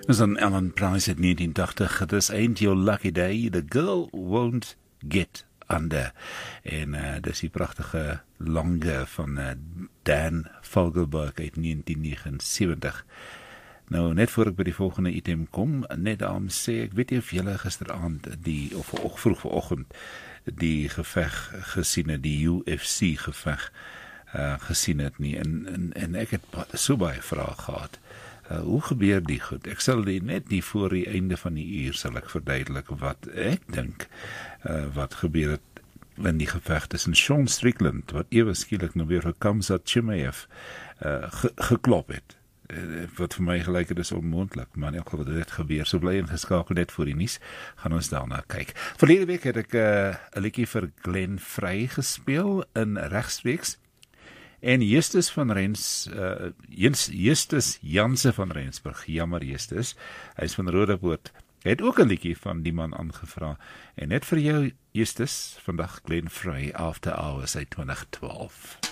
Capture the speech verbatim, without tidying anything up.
Dis een Ellen Price uit negentien tachtig. This ain't your lucky day. The girl won't get under. En uh, dis die prachtige lange van uh, Dan Fogelberg uit negentien negenensewentig. Nou, net voor ek by die volgende item kom, net daarom sê, ek weet nie of julle gisteraand die, of vroeg vanoggend, die geveg gesien het, die U F C geveg uh, gesien het nie, en, en, en ek het so baie vrae gehad. Uh, hoe gebeur die goed? Ek sal die net nie voor die einde van die uur sal ek verduidelik wat ek dink, uh, wat gebeur het in die geveg tussen Sean Strickland, wat ewe skielik nou weer vir Khamzat Chimaev uh, ge geklop het. Wat vir my gelyk het is onmoontlik, maar in elk geval dit gebeur. So bly ingeskakel net voor die nuus, gaan ons daarna kyk. Verlede week het ek 'n uh, liedjie vir Glenn Frey gespeel in Regsweeks. En Justus van Rens, uh, Justus Janse van Rensburg, jammer Justus, hy is van Roodepoort, hy het ook 'n liedjie van die man aangevra. En net vir jou Justus, vandag Glenn Frey, After Hours uit twintig twaalf.